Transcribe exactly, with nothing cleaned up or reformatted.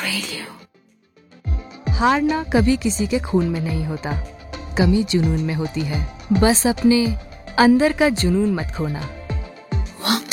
Radio। हारना कभी किसी के खून में नहीं होता, कमी जुनून में होती है। बस अपने अंदर का जुनून मत खोना। वक्त